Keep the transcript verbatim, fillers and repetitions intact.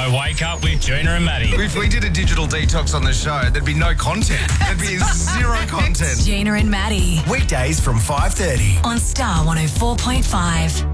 So wake up with Gina and Maddie. If we did a digital detox on the show, there'd be no content. There'd be zero content. Gina and Maddie. Weekdays from five thirty. On Star one oh four point five.